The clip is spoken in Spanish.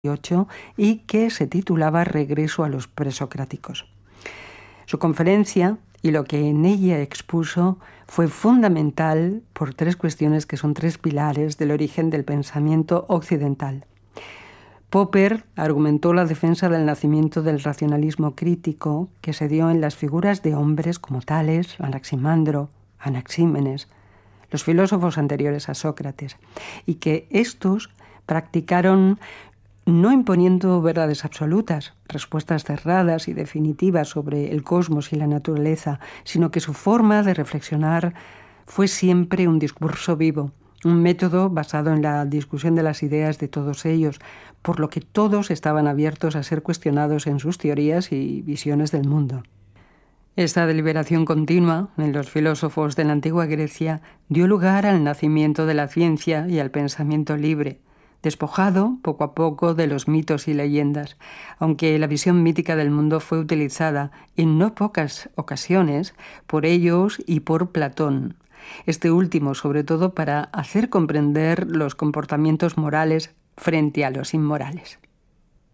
y que se titulaba Regreso a los presocráticos. Su conferencia y lo que en ella expuso fue fundamental por tres cuestiones que son tres pilares del origen del pensamiento occidental. Popper argumentó la defensa del nacimiento del racionalismo crítico que se dio en las figuras de hombres como Tales, Anaximandro, Anaxímenes, los filósofos anteriores a Sócrates, y que estos practicaron no imponiendo verdades absolutas, respuestas cerradas y definitivas sobre el cosmos y la naturaleza, sino que su forma de reflexionar fue siempre un discurso vivo, un método basado en la discusión de las ideas de todos ellos, por lo que todos estaban abiertos a ser cuestionados en sus teorías y visiones del mundo. Esta deliberación continua en los filósofos de la antigua Grecia dio lugar al nacimiento de la ciencia y al pensamiento libre, despojado poco a poco de los mitos y leyendas, aunque la visión mítica del mundo fue utilizada en no pocas ocasiones por ellos y por Platón, este último sobre todo para hacer comprender los comportamientos morales frente a los inmorales.